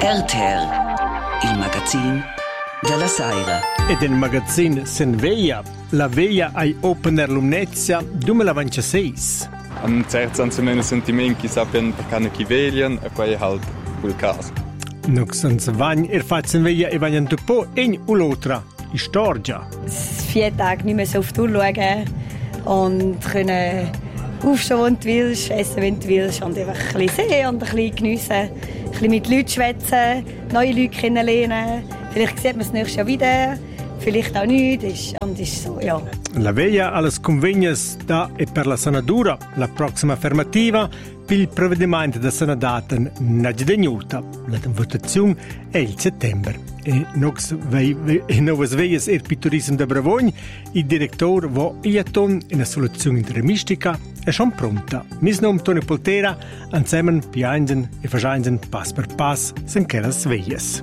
RTR, il magazine della Saira. Ed il magazine Senveia, la veia ai Opener Lumnezia 2026. Un certo sentimento che sappiano perché chi vegliano e poi halt quel caso. Nux ans vagn fatto Senveia e vagn un po' in un'altra storia. 4 Tage nicht mehr so auf die Tour schauen und können aufstehen, wenn du willst, essen, wenn du willst und einfach ein bisschen sehen und ein bisschen geniessen, ein bisschen mit Leuten schwätzen, neue Leute kennenlernen. Vielleicht sieht man es nächstes Jahr wieder, vielleicht auch nicht. Und ist so, ja. La veia alles convegnes da e per la sanadura, la prossima fermativa per il provvedimento da sanadaten Nagdegnuta. La votazione è il settembre. E novas veias per turismo da Bravogn, il direttore vo iaton in una soluzione interimistica è schon pronta. Mis nom Toni Poltera, insieme piangen e facciangen pass per pass sen cheras veias.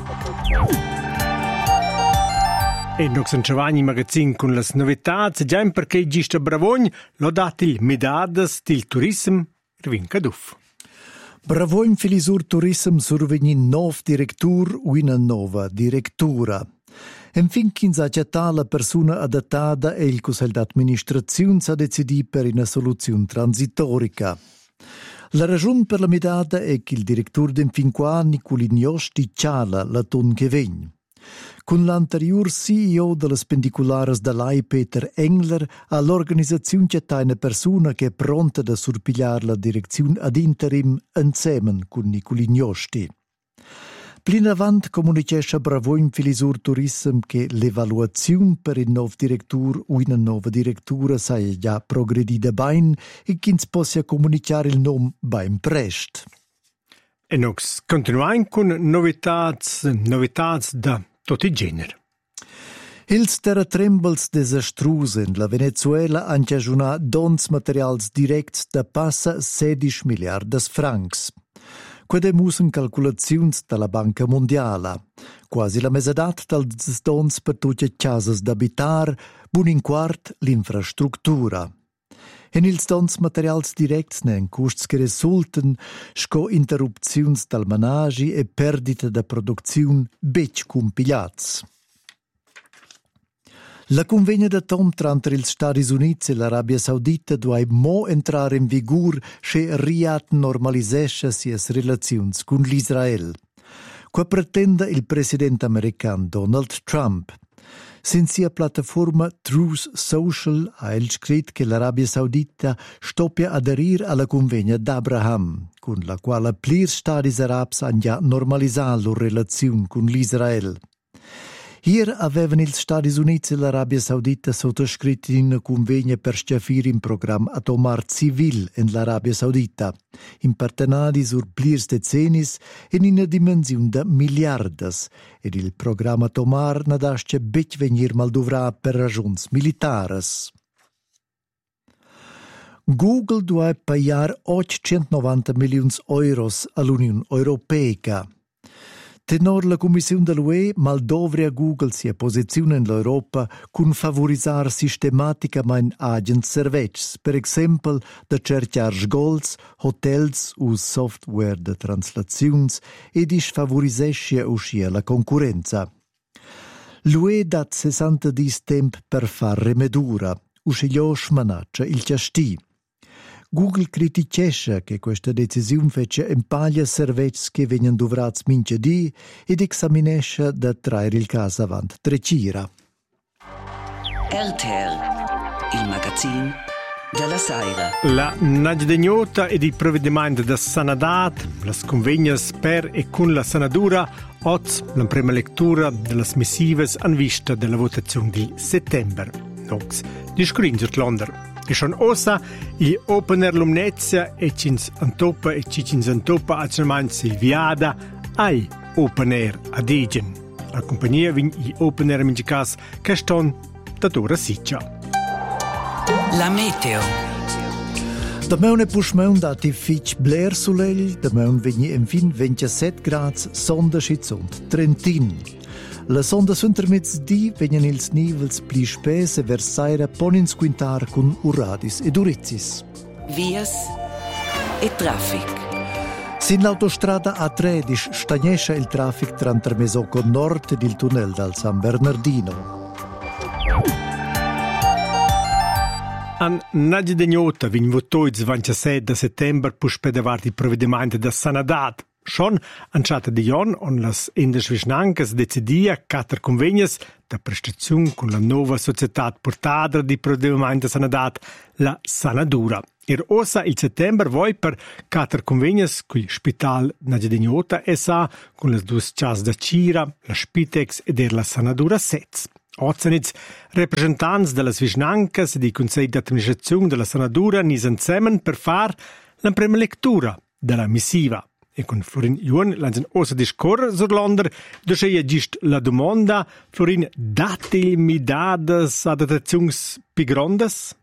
E nox en Giovanni magazin con las novetats, già in perché gista Bravogn lo dat il medades til turism rvin caduff. Bravogn filisur turism survegni nov directur o una nova directura. En fin ch'ins ha già la persona adattata e il Consiglio d'amministrazione s'ha decidito per una soluzione transitorica. La ragione per la medata è che il direttore d'en fin qua Nicolignosti ciala la ton che vegn. Con l'anterior CEO delle pendiculares dell'AI Peter Engler all'organizzazione c'è una persona che è pronta a surpigliare la direzione ad interim insieme con Nicolignosti. Plin avant comunicesce Bravogn Filisur Tourism che l'evaluazione per il nuovo direttore o una nuova direttura sia già progredita bene e che si possa comunicare il nome ben presto. E nox continuiamo con novetats da tutti i generi. Els terratrembels desastrusi in la Venezuela han cagiunat dons materials directs da passa 16 miliardas francs. Quede musen calculaziuns dalla Banca Mondiala. Quasi la mesadat dels dons per tutte casas d'abitar, bun in quart l'infrastruttura. En ils dons materials directs ne en custs che resulten sco interrupziuns dal managi e perdita da produziun bec cumpigliats. La convegna da Tom tra ils Stati Uniti e l'Arabia Saudita doveva mo entrare in vigor se Riyadh normalisesce sias relaziuns con l'Israel. Qua pretende il presidente americano Donald Trump. Senza piattaforma Truth Social ha il scritto che l'Arabia Saudita stoppia aderir alla convegna d'Abraham, con la quale plir stati arabs hanno già normalizzato la relazione con l'Israel. Hier avevano gli Stati Uniti e l'Arabia Saudita sottoscritto in una convegna per stabilire un programma atomar civil in l'Arabia Saudita, in partenari sur plirs decennis e in una dimensione da miliardas, ed il programma atomar nadasce bec venir malduvra per ragioni militares. Google doveva pagare 890 milioni euros all'Unione Europea. Tenor la Commissione dell'UE maldovria Google sia posizione in l'Europa con favorizzare sistematicamente agents servizi, per esempio da cercare sgols, hotels o software de translazioni e di sfavorisce uscire la concorrenza. L'UE dat 60 di tempo per far remedura, usciglio smanaccia il ciastì. Google criticesce che questa decisione fece impaglia servizi che vengono dovrati minchedì ed examinesce da traere il caso avanti trecira. RTR, il magazine della Saira. La Nagdegnota ed il provvedimento da sanadat, le convegnas per e con la sanadura, oggi la prima lettura delle missive in vista della votazione di settembre. Nox, di scringert Londra. E schon ossa il Opener Lumnezia e cins antopa a cerman Silviada ai Opener ad Egen. La compagnia vin i Opener in cas che ston da tora siccia. La meteo. Da meune puschmeun dati fitch bler sulel, da meun vegni in fin 27 grads sonderschizont Trentin. La sonda suntermezzdi vengono ils nivels pli spese versaire ponins quintar con Uradis ed Urizzis. Vias e traffic. Sin l'autostrada A13 stagnesce il traffico tra Mesocco Nord ed il tunnel dal San Bernardino. An Nagi de Gnota vin votoi 27 settembre per spedevare il provvedimento da Sanadat. Schon anschata di Jon on las Indes Visnancas decidia 4 convegnes da prestazione con la nuova società portadra di provvedimento Sanadat, la Sanadura. Ossa il settembre voi per 4 convegnes con il Spital Nagi de Gnota SA con le 2 chas da Cira, la Spitex ed la Sanadura Sez. Ozzenitz, rappresentanti delle Visnancas e di Consiglio di Amministrazione della Sanadura ni insieme per fare la prima lettura della missiva. E con Florin Juan lanciano ossa discorrere sur Londra, dove è giusto la domanda, Florin, date mi dades adattazioni più grandes?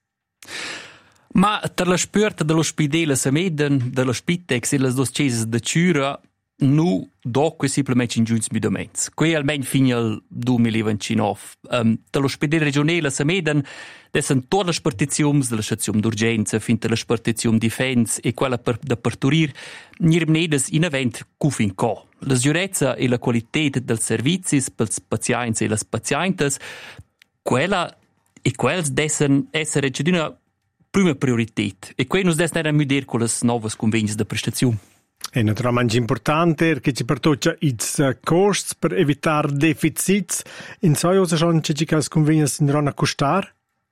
Ma per la spurta dell'ospedale Sameden, della Spitex e le 2 chiese da Ciura, nu dopo semplicemente in giunts midaments. Qui almeno fino al 2029. Dall'ospedale regionale Sameden sono tutte le partizioni della stazione d'urgenza, fino alle partizioni difense e quella da parturire, nirmnedes in evento cufin co. La sicurezza e la qualità del servizi per i pazienti e le pazienti, quella e quels devono essere di una prima priorità. E qui non si deve mudare con le nuove convegni di prestazione. È naturalmente importante che ci portoccia i costi per evitare deficits. In so sono ci che le convegni andranno a costare?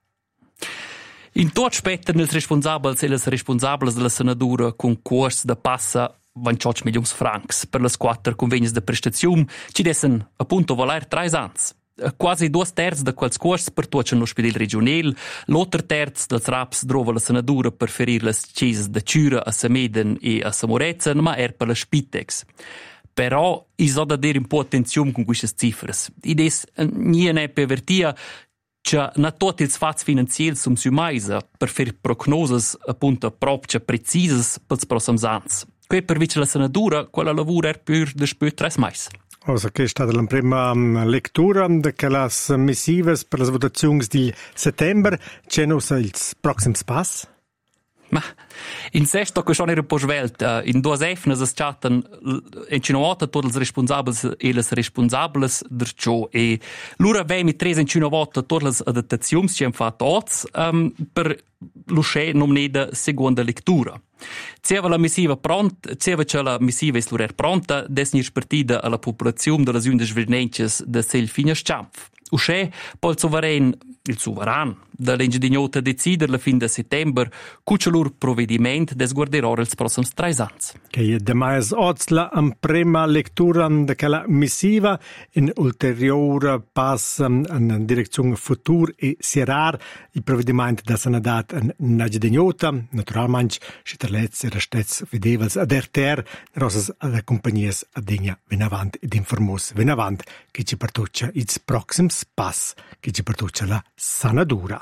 In tot spettano i responsabili e le responsabili della Sanadura con corsi da passa 28 milioni francs per le 4 convegni di prestazione, ci devono appunto valere 3 anni. Quasi 2/3 di quels corsi pertuocciano l'ospedale regionale, l'altro terzo dels raps trova la Sanadura per ferire le chiese da Ciura a Sameden e a Samorezza, ma è per la Spitex. Però is da dire un po' attenzione con queste cifre. Ides niente per vertia che non tutti i fatti finanziari sono su maisa per fare prognose appunto proprio precise per i prossimi anni. Qui per vice la Sanadura, quella lavora è più di 3 mesi. Also, che è stata la prima lettura delle missive per le votazioni di settembre. C'è il prossimo passo? Ma in sesto che sono un po' svelto, in 2 efnes es chatten in cinovota tutti i responsabili e le responsabili del ciò e loro avevano 3 in cinovota tutte le adattazioni che hanno fatto oggi per l'uscire nominata seconda lettura. C'era la missiva pronta, c'era che la missiva è pronta, desnir partita alla popolazione delle unde svirnences de Selfina Schampf. Uscè poi il sovrano dell'Inge di Gnota decidere la fine di settembre cuccia loro provvedimento des guarderò els prossimi 3 anni. Che è demais oggi la prima lettura della missiva in ulteriore passo in direzione futura e sierar il provvedimento da Sanadat in Nagi de Gnota. Naturalmente, si terlezze restets vedevels ad erter rosas ad compagnies adegna venavant ed informos venavant che ci partuccia il prossimo pass che ci partuccia la Sanadura.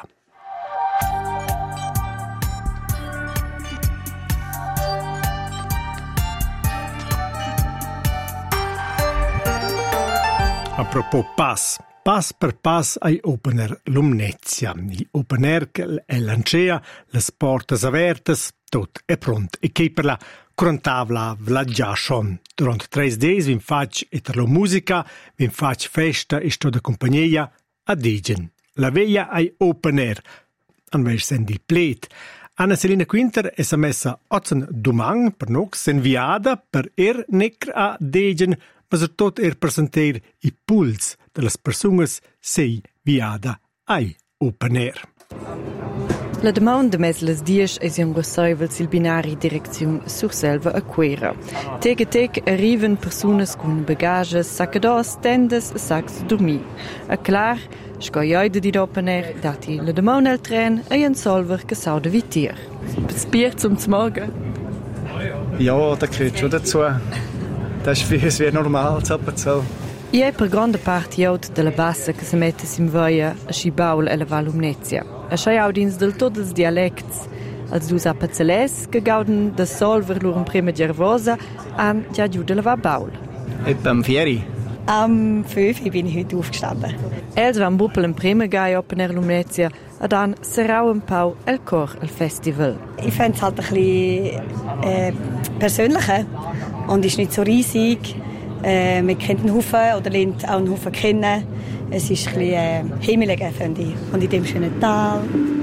A propos pass per pass ai Open Air Lumnezia. Il Open Air è lancia, le porte aperte, tutto è pronto. E che per la Corantavla già schon. Durante 3 giorni vi faccio la musica, vi faccio festa e sto da compagnia a Degen. La veia ai Open Air. Anvers sen di plet. Anna Selina Quinter è messa ozen domang per nox inviata per necr a Degen, ma soprattutto presentare i puls delle persone sei viada ai Open Air. La domanda mes las 10 es un rossoivel sil binari direzione Surselva a Quera. Teg arriven personas con bagages, saccados, tendes e sacs de dormir. A clar, scoioide di Open Air dati la domanda al tren e un solver che sau de vitier. Bier zum Morgen? Ja, da gehört schon dazu. Das ist für uns wie normal, so. Ie per grande parte jaud della bassa che si mette in voia a Schibaul e la Val Lumnezia. A schei audins del tots els dialects, als dus apazzelès che gauden da solver lor un prima gervosa an ja giù della Va Baul. Etwa am 4. Am 5 bin ich heute aufgestanden. Els van buppel in prima gai Open Air Lumnezia, dann serrau un pau el Chor al Festival. Ich fände es halt ein bisschen persönlicher und ist nicht so riesig. Man kennt einen Haufen oder lernt auch einen Haufen kennen. Es ist ein bisschen himmeliger, finde ich. Und in dem schönen Tal.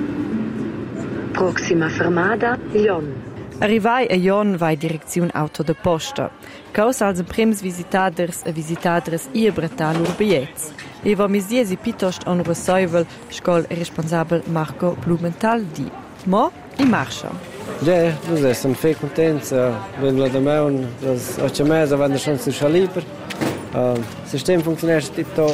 Proxima fermata, Lyon. Arrivai a Jon vai direzione Auto de Posta. Caus als prims visitaders e visitadres iebretal urbiets. Eva misiesi pitost on resoivel scol responsabel Marco Blumenthal di. Mo in marcia. Ja, nós estamos bem contentes. Vendo lá da mão, das 8 meses, vamos schon zu lieber. O sistema funciona tiptop.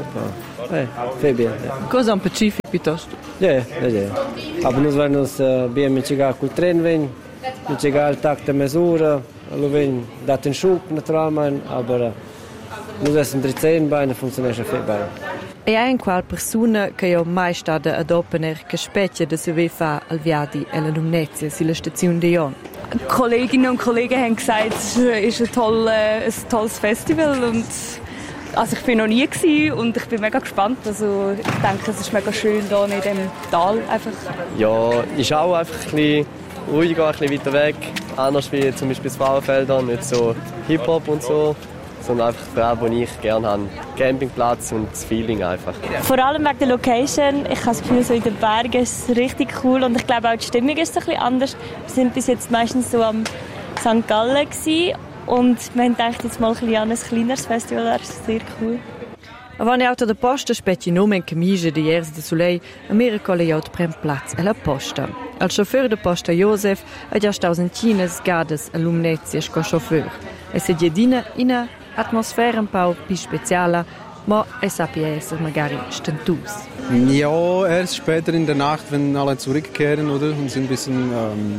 Foi bem. Cosa un specifico pitost? Ja. Aber nós vamos bem chegar com o trem, vem chegar al takt der Mesura, lo vem dat den Schub naturalmente, aber nós estamos 13 Beine funciona schon bem. E hai in qual persona che io mai stata ad opener che specie de se ve fa al viadi e la Lumnezia sulla stazione de Jon. Kolleginnen und Kollegen haben gesagt, es ist ein tolles Festival und also ich bin noch nie gewesen und ich bin mega gespannt. Also ich denke, es ist mega schön hier in diesem Tal einfach. Ja, ist auch einfach ein bisschen ruhiger, ein bisschen weiter weg. Anders wie zum Beispiel das Frauenfeld, nicht so Hip-Hop und so. Sondern einfach der, den ich gerne habe. Campingplatz und das Feeling einfach. Vor allem wegen der Location. Ich habe das Gefühl, so in den Bergen ist es richtig cool und ich glaube auch die Stimmung ist ein bisschen anders. Wir sind bis jetzt meistens so am St. Gallen gewesen und wir haben gedacht, jetzt mal ein kleineres Festival, das ist sehr cool. Avant Auto de Posta specie nome in camicia de Jers de Soleil, a miracolo jaut prem Platz alla Posta. Al chauffeur de Posta Josef ha già staus in Cines gades a Lumnezia sco chauffeur. E se giedina ina Atmosphäre ein paar più speziale, ma es essere magari stentus. Ja, erst später in der Nacht, wenn alle zurückkehren oder und sind ein bisschen,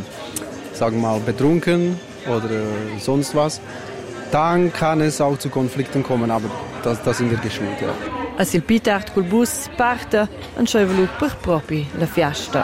sagen wir mal, betrunken oder sonst was, dann kann es auch zu Konflikten kommen, aber das sind wir geschult, ja. Als il pitart col bus parte, un scevelu per propi la fiesta.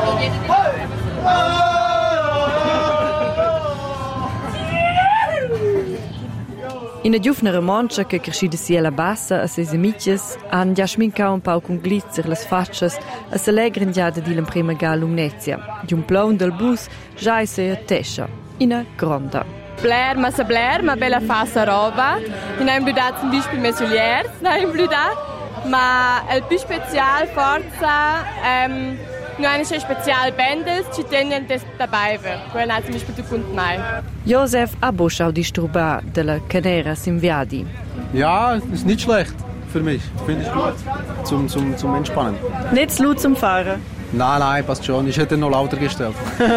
In a giufnera moncia che crescida si alla bassa a ses amiches han già schmincau un pau con glitzer las faccias a s'allegren già da dilan prima ga Lumnezia. Di un plaun del bus già se a tescia, in a gronda. Blair, ma bella fassa roba. In einem blüda zum Beispiel Mesuliers, nein blüda. Ma el più special forza nur eine spezial Bandes, die denen das dabei wird. Quello zum Beispiel du kunt mai. Josef ha boschau disturbar della Canera Simviadi. Ja, ist nicht schlecht für mich. Finde ich gut. Zum Entspannen. Nicht zu laut zum Fahren? Nein, passt schon. Ich hätte noch lauter gestellt.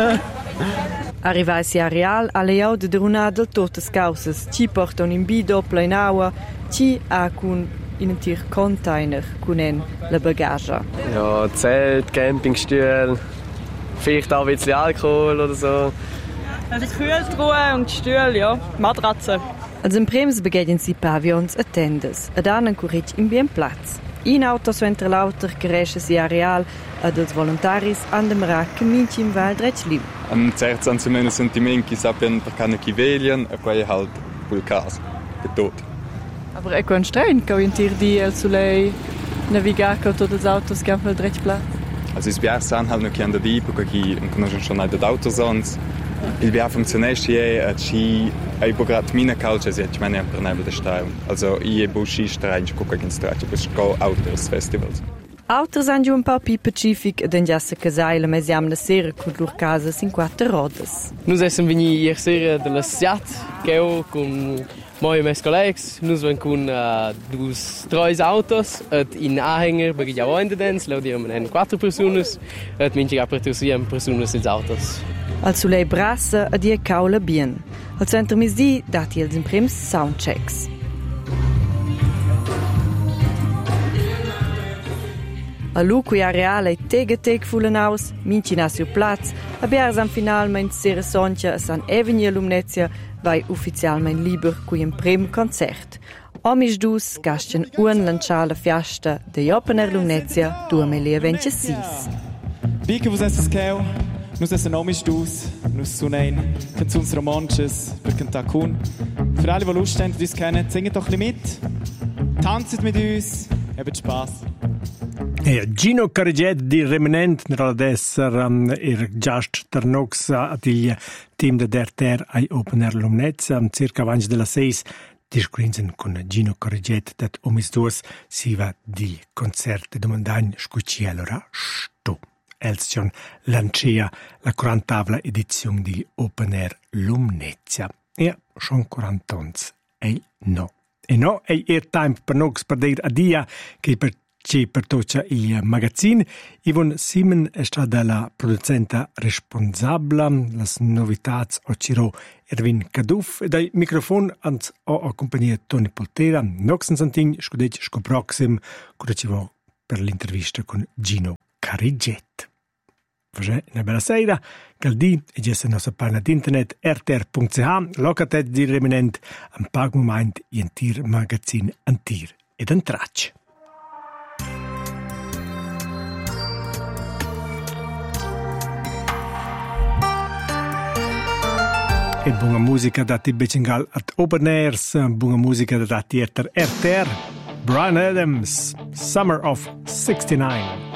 Arrivai a Real alle jau de druna del totes causes. Ci portano in bidoppla in aua, ci ha con in ein Tier Container con la bagage. Ja, Zelt, Campingstühle, vielleicht auch ein bisschen Alkohol oder so. Also die Kühltruhe und die Stühle, ja, Matratze. Als in Brems begegnen sie Pavillons a tendes, a dan ancoric in bien Platz. In auto so entre lauter geresche si areal ad els volontaris an dem Rack caminci in Val Drecliu. Am certi sentimenti sappiano perché chi vegliano e poi halt quel caso, è tutto. Aber è constraint che orientir di al Soleil navigar con tutti gli autos che hanno il Drecplatz. Also es BR san halt noch kein dabei, perché conoscono schon alle Autosons. Il BR funktioniert ja, ci ai bograt mina calce si meine am Pernebel der Stau. Also I buschi strein gucka in strati, bis go Autos Festivals. Autos han giù un po' più pacific ed già se casaila ma siamo na sera con lur casas in quattro rodas. Nus essen veni ieri sera della Siat, che con moi e mes collegs, nus ven con tres autos, et in Anhänger perché già in dens, lo diamo en 4 personas, et minci a pertusiam personas in autos. Al Soleil brassa a die caula bien. Al centro misdi dati els imprims soundchecks. A Lucu e Areale teg fulen aus, minci nasio Platz, a Biarsam finalment sera Soncia a San Evenia Lumnezia vai ufficialment liber cui un prim concert. Omis dus gasten un lanciar la fiesta de Jopener Lumnezia 2026. Bica vos essas queu, nus essen omis dus, nus sunein, canzuns romanches, per cantar cun. Für alle, die Lust haben, die uns kennen, singet doch ein bisschen mit, tanzt mit uns, habt Spass. Gino Cariget di Remanent nella destra just Tarnox ad il team de derter ai Open Air Lumnezza circa avanti della 6 discrinsen con Gino Cariget dat omis duas si va di concerte domandagn scucielora sto Elsion lancia la 40ª edizione di Open Air Lumnezza e son 40 ans e no è time per nox per dir a dia che per toccia il magazzin. Ivon Simen è stata la producenta responsabile, le novità o ciro Erwin Kaduf e dai microfon ho accompagnato Tony Poltera. Noxen Santin, scudeci proxim, cosa ci va per l'intervista con Gino Cariget. Facciamo una bella sera, Galdi e già la nostra pagina d'internet rtr.ch, locatet di Remanent, un pago moment in tir magazzin antir ed antracce. E buona musica da Becengal at Open Airs, buona musica da Theater RTR, Bryan Adams, Summer of '69.